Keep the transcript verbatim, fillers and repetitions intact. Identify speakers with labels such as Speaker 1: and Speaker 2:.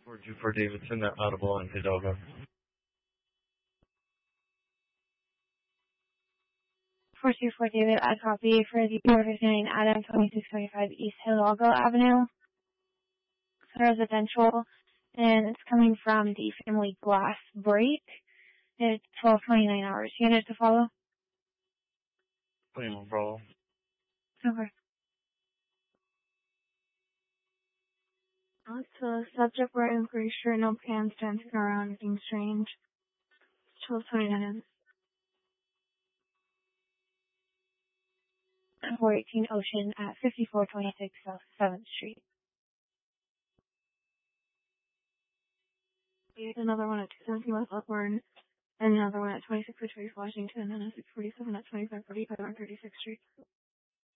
Speaker 1: four two four Davidson, that audible on Hidalgo.
Speaker 2: four two four David, I copy for the Order nine Adam, twenty-six twenty-five East Hidalgo Avenue. It's residential, and it's coming from the Family Glass Break. It's twelve twenty-nine hours. Unit to follow?
Speaker 1: Claim follow.
Speaker 2: Okay. Uh, so, subject we're inquiry sure no pants dancing around, anything strange. twelve twenty-nine. four eighteen Ocean at fifty-four twenty-six South seventh Street. There's another one at two seventeen West Upward, and another one at twenty-six Richard Washington, and a six forty-seven at twenty-five forty-five on thirty-sixth Street.